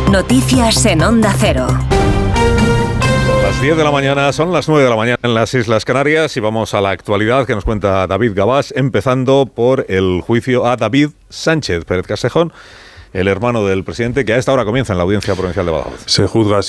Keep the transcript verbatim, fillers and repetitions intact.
Noticias en Onda Cero. Las diez de la mañana, son las nueve de la mañana en las Islas Canarias y vamos a la actualidad que nos cuenta David Gabás, empezando por el juicio a David Sánchez Pérez Castejón, el hermano del presidente, que a esta hora comienza en la Audiencia Provincial de Badajoz. Se juzga